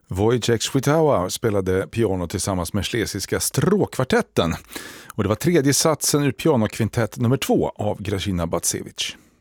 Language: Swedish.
Wojciech Świtała spelade piano tillsammans med schlesiska stråkkvartetten. Och det var tredje satsen ur pianokvintett nummer 2 av Grażyna Bacewicz.